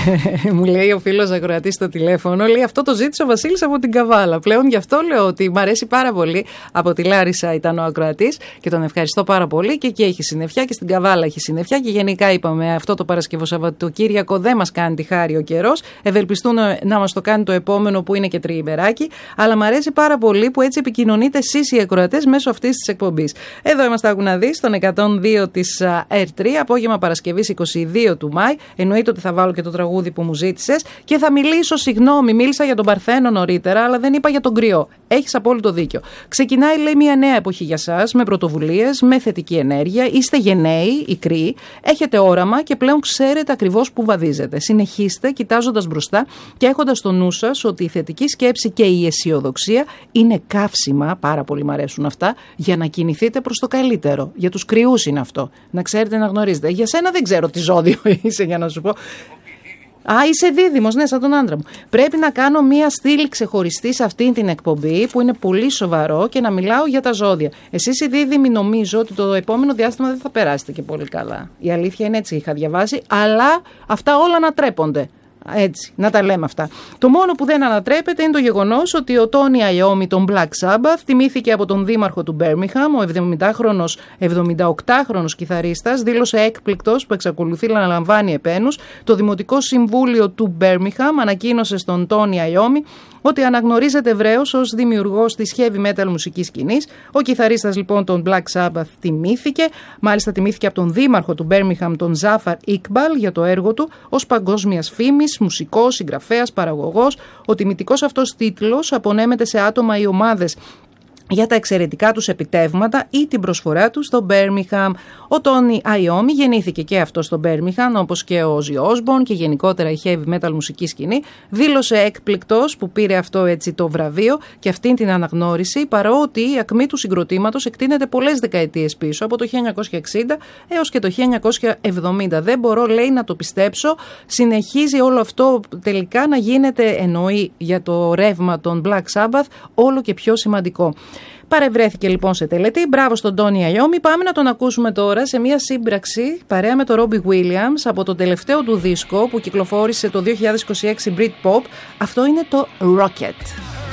Μου λέει ο φίλος ακροατής στο τηλέφωνο, λέει αυτό το ζήτησε ο Βασίλης από την Καβάλα. Πλέον γι' αυτό λέω ότι μ' αρέσει πάρα πολύ. Από τη Λάρισα ήταν ο ακροατής και τον ευχαριστώ πάρα πολύ. Και εκεί έχει συννεφιά και στην Καβάλα έχει συννεφιά. Και γενικά είπαμε αυτό το Παρασκευοσαββατοκύριακο δεν μας κάνει τη χάρη ο καιρός. Ευελπιστούν να μας το κάνει το επόμενο που είναι και τριημεράκι. Αλλά μ' αρέσει πάρα πολύ που έτσι επικοινωνείτε εσείς οι ακροατές μέσω αυτής της εκπομπής. Εδώ είμαστε, άκου να δεις, στον 102 της R3, απόγευμα Παρασκευής 22 του Μάη. Εννοείται ότι θα βάλω και το τραγούδι που μου ζήτησες και θα μιλήσω, συγγνώμη, μίλησα για τον Παρθένο νωρίτερα, αλλά δεν είπα για τον Κρυό. Έχεις απόλυτο δίκιο. Ξεκινάει, λέει, μια νέα εποχή για σας, με πρωτοβουλίες, με θετική ενέργεια. Είστε γενναίοι, οι Κρύοι, έχετε όραμα και πλέον ξέρετε ακριβώς που βαδίζετε. Συνεχίστε κοιτάζοντας μπροστά και έχοντας στο νου σας ότι η θετική σκέψη και η αισιοδοξία είναι καύσιμα, πάρα πολύ μ' αρέσουν αυτά, για να κινηθείτε προς το καλύτερο. Για τους Κρυούς είναι αυτό. Να ξέρετε, να γνωρίζετε. Για σένα δεν ξέρω τι ζώδιο είσαι, για να σου πω. Α, είσαι δίδυμος, ναι, σαν τον άντρα μου. Πρέπει να κάνω μία στήλη ξεχωριστή σε αυτή την εκπομπή που είναι πολύ σοβαρό και να μιλάω για τα ζώδια. Εσείς οι δίδυμοι νομίζω ότι το επόμενο διάστημα δεν θα περάσετε και πολύ καλά. Η αλήθεια είναι έτσι, είχα διαβάσει, αλλά αυτά όλα ανατρέπονται. Έτσι, να τα λέμε αυτά. Το μόνο που δεν ανατρέπεται είναι το γεγονός ότι ο Τόνι Αϊόμι, τον Black Sabbath, τιμήθηκε από τον δήμαρχο του Μπέρμιγχαμ. Ο 78χρονος κιθαρίστας δήλωσε έκπληκτος που εξακολουθεί να λαμβάνει επένους. Το Δημοτικό Συμβούλιο του Μπέρμιγχαμ ανακοίνωσε στον Τόνι Αϊόμι ότι αναγνωρίζεται ευρέως ως δημιουργός της heavy metal μουσικής σκηνής. Ο κιθαρίστας λοιπόν τον Black Sabbath τιμήθηκε, μάλιστα τιμήθηκε από τον δήμαρχο του Μπέρμιγχαμ, τον Ζάφαρ Ικμπαλ, για το έργο του ως παγκόσμιας φήμης, μουσικός, συγγραφέας, παραγωγός. Ο τιμητικός αυτός τίτλος απονέμεται σε άτομα ή ομάδες για τα εξαιρετικά τους επιτεύγματα ή την προσφορά τους στο Μπέρμιγχαμ. Ο Τόνι Αϊόμι γεννήθηκε και αυτό στο Μπέρμιγχαμ, όπως και ο Όζι Όσμπορν και γενικότερα η heavy metal μουσική σκηνή. Δήλωσε έκπληκτος που πήρε αυτό έτσι το βραβείο και αυτήν την αναγνώριση, παρότι η ακμή του συγκροτήματος εκτείνεται πολλές δεκαετίες πίσω, από το 1960 έως και το 1970. Δεν μπορώ, λέει, να το πιστέψω. Συνεχίζει όλο αυτό τελικά να γίνεται, εννοεί για το ρεύμα των Black Sabbath, όλο και πιο σημαντικό. Παρευρέθηκε λοιπόν σε τελετή. Μπράβο στον Τόνι Αϊόμι. Πάμε να τον ακούσουμε τώρα σε μια σύμπραξη παρέα με τον Ρόμπι Williams από το τελευταίο του δίσκο που κυκλοφόρησε το 2026, Britpop. Αυτό είναι το Rocket.